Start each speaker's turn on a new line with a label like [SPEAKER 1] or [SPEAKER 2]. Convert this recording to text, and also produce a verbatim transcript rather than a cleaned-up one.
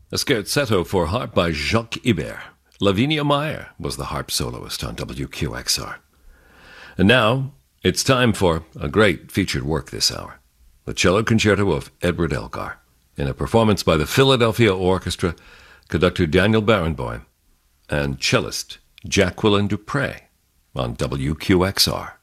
[SPEAKER 1] A scherzetto for harp by Jacques Ibert. Lavinia Meyer was the harp soloist on W Q X R. And now, it's time for a great featured work this hour. The Cello Concerto of Edward Elgar, in a performance by the Philadelphia Orchestra, conductor Daniel Barenboim, and cellist Jacqueline Dupre on W Q X R.